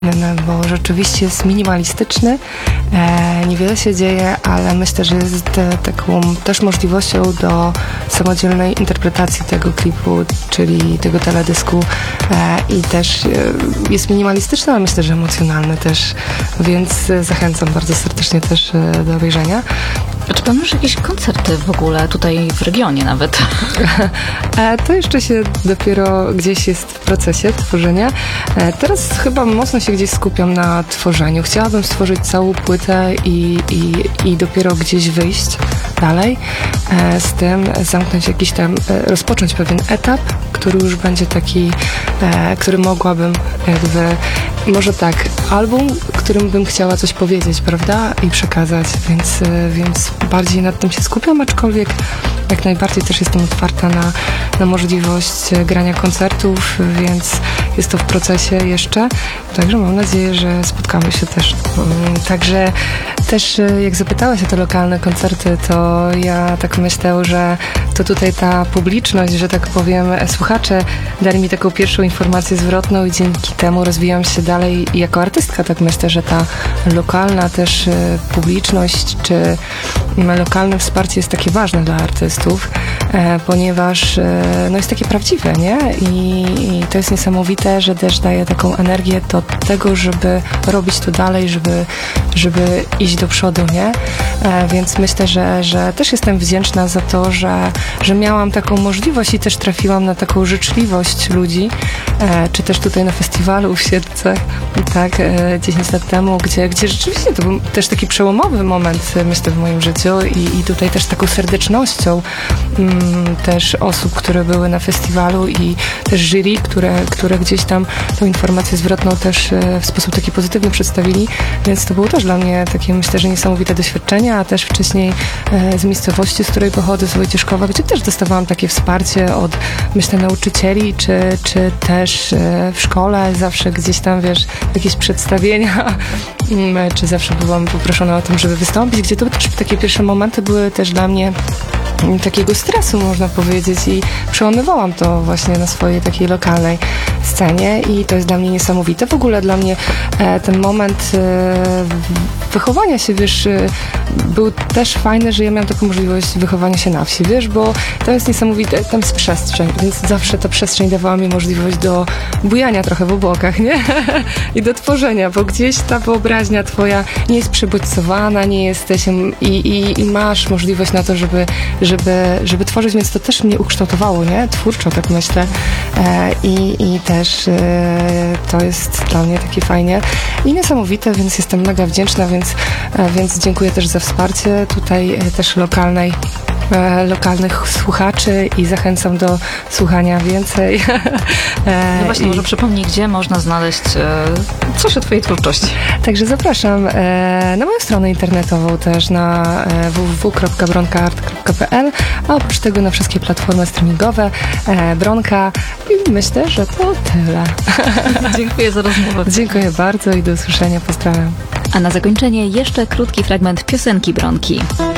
Bo rzeczywiście jest minimalistyczny, niewiele się dzieje, ale myślę, że jest taką też możliwością do samodzielnej interpretacji tego klipu, czyli tego teledysku i też jest minimalistyczny, ale myślę, że emocjonalny też, więc zachęcam bardzo serdecznie też do obejrzenia. A czy planujesz jakieś koncerty w ogóle tutaj w regionie nawet? To jeszcze się dopiero gdzieś jest w procesie tworzenia. Teraz chyba mocno się gdzieś skupiam na tworzeniu. Chciałabym stworzyć całą płytę i dopiero gdzieś wyjść dalej z tym, zamknąć jakiś tam, rozpocząć pewien etap, który już będzie taki, który mogłabym jakby, może tak, album, którym bym chciała coś powiedzieć, prawda? I przekazać, więc bardziej nad tym się skupiam, aczkolwiek jak najbardziej też jestem otwarta na możliwość grania koncertów, więc jest to w procesie jeszcze, także mam nadzieję, że spotkamy się też. Także też jak zapytałaś o te lokalne koncerty, to ja tak myślę, że to tutaj ta publiczność, że tak powiem, słuchacze dali mi taką pierwszą informację zwrotną i dzięki temu rozwijam się dalej i jako artystka. Tak myślę, że ta lokalna też publiczność, czy lokalne wsparcie jest takie ważne dla artystów, ponieważ no jest takie prawdziwe, nie? I to jest niesamowite, że też daje taką energię do tego, żeby robić to dalej, żeby iść do przodu, nie? Więc myślę, że też jestem wdzięczna za to, że miałam taką możliwość i też trafiłam na taką życzliwość ludzi, czy też tutaj na festiwalu w Siedlcach, tak, 10 lat temu, gdzie rzeczywiście to był też taki przełomowy moment, myślę, w moim życiu i tutaj też taką serdecznością też osób, które były na festiwalu i też jury, które gdzieś tam tą informację zwrotną też w sposób taki pozytywny przedstawili, więc to było też dla mnie takie, myślę, że niesamowite doświadczenie, a też wcześniej z miejscowości, z której pochodzę, z Wojcieszkowa, gdzie też dostawałam takie wsparcie od, myślę, nauczycieli, czy też w szkole, zawsze gdzieś tam, wiesz, jakieś przedstawienia, czy zawsze byłam poproszona o tym, żeby wystąpić, gdzie to też takie pierwsze momenty były też dla mnie takiego stresu, można powiedzieć, i przełamywałam to właśnie na swojej takiej lokalnej scenie i to jest dla mnie niesamowite. W ogóle dla mnie ten moment wychowania się, wiesz, był też fajny, że ja miałam taką możliwość wychowania się na wsi, wiesz, bo tam jest niesamowite, tam jest przestrzeń, więc zawsze ta przestrzeń dawała mi możliwość do bujania trochę w obłokach, nie? I do tworzenia, bo gdzieś ta wyobraźnia twoja nie jest przebodźcowana, nie jesteś i masz możliwość na to, żeby tworzyć, więc to też mnie ukształtowało, nie? Twórczo, tak myślę. I też to jest dla mnie takie fajnie i niesamowite, więc jestem mega wdzięczna, więc dziękuję też za wsparcie tutaj też lokalnych słuchaczy i zachęcam do słuchania więcej. No właśnie, może przypomnij, gdzie można znaleźć coś o twojej twórczości. Także zapraszam na moją stronę internetową też na www.bronkaart.pl, a oprócz tego na wszystkie platformy streamingowe Bronka i myślę, że to tyle. Dziękuję za rozmowę. Dziękuję bardzo i do usłyszenia. Pozdrawiam. A na zakończenie jeszcze krótki fragment piosenki Bronki.